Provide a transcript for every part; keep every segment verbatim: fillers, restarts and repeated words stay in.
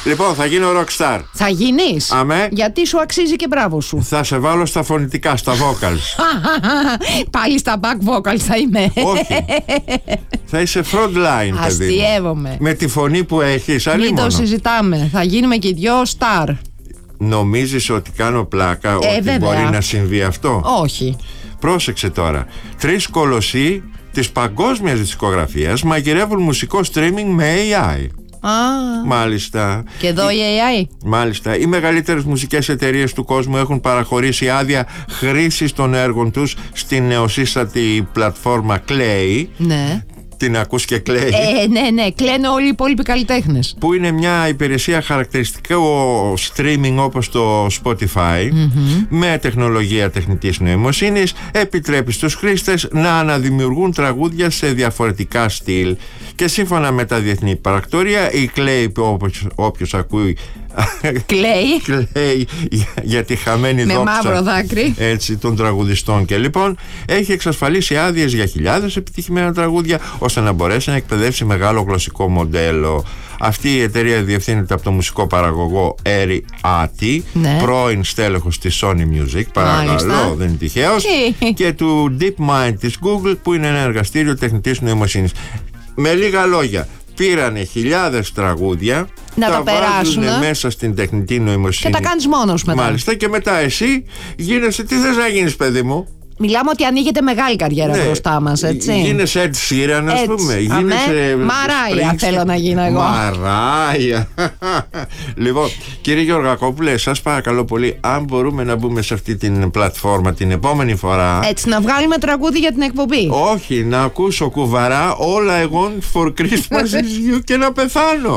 Λοιπόν, θα γίνω rockstar. Θα γίνεις? Αμέ. Γιατί σου αξίζει και μπράβο σου. Θα σε βάλω στα φωνητικά, στα vocals. Πάλι στα back vocals θα είμαι. Όχι. Θα είσαι front line, παιδί. Αστειεύομαι. Με τη φωνή που έχεις, Μην αλίμονο. το συζητάμε. Θα γίνουμε και οι δυο star. Νομίζεις ότι κάνω πλάκα, Ε, ότι βέβαια. μπορεί να συμβεί αυτό? Όχι. Πρόσεξε τώρα. Τρεις κολοσσοί της παγκόσμιας δισκογραφίας μαγειρεύουν μουσικό streaming με έι άι. Α, Μάλιστα. και εδώ η έι άι. Μάλιστα. Οι μεγαλύτερες μουσικές εταιρείες του κόσμου έχουν παραχωρήσει άδεια χρήσης των έργων τους στην νεοσύστατη πλατφόρμα Clay. Ναι. Την ακούς και κλαίει. Ε, ναι, ναι, κλαίνε όλοι οι υπόλοιποι καλλιτέχνες. Που είναι μια υπηρεσία χαρακτηριστικό streaming όπως το Spotify, mm-hmm. με τεχνολογία τεχνητής νοημοσύνης. Επιτρέπει στους χρήστες να αναδημιουργούν τραγούδια σε διαφορετικά στυλ. Και σύμφωνα με τα διεθνή παρακτορία, η Clay, όποιος, όποιος ακούει Κλαίει. Κλαίει για τη χαμένη με δόξα, μαύρο δάκρυ, έτσι, των τραγουδιστών. Και λοιπόν έχει εξασφαλίσει άδειες για χιλιάδες επιτυχημένα τραγούδια, ώστε να μπορέσει να εκπαιδεύσει μεγάλο γλωσσικό μοντέλο. Αυτή η εταιρεία διευθύνεται από το μουσικό παραγωγό Έρι Άτι, ναι. πρώην στέλεχος της Sony Music, παρακαλώ, μάλιστα. δεν είναι τυχαίος, και του DeepMind της Google, που είναι ένα εργαστήριο τεχνητής νοημοσύνης. Με λίγα λόγια, πήρανε χιλιάδες τραγούδια, να τα, τα περάσουν βάζουν μέσα στην τεχνητή νοημοσύνη. Και τα κάνεις μόνος μετά. Μάλιστα, και μετά εσύ γίνεσαι, τι θες να γίνεις, παιδί μου? Μιλάμε ότι ανοίγεται μεγάλη καριέρα, ναι, μπροστά μας, έτσι. Γίνεσαι Ed Sheeran, ας πούμε. Γίνεσαι Μαράια θέλω να γίνω εγώ. Μαράια. Λοιπόν, κύριε Γεωργακόπουλε, σας παρακαλώ πολύ, αν μπορούμε να μπούμε σε αυτή την πλατφόρμα την επόμενη φορά. Έτσι, να βγάλουμε τραγούδι για την εκπομπή. Όχι, να ακούσω κουβαρά All I Want for Christmas is You και να πεθάνω.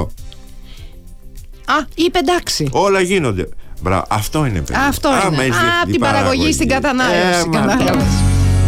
Α, είπε εντάξει. Όλα γίνονται. Μπράβο, αυτό είναι, παιδί. Αυτό Άμα είναι. έχεις Α, από την παραγωγή στην κατανάλωση. Ε,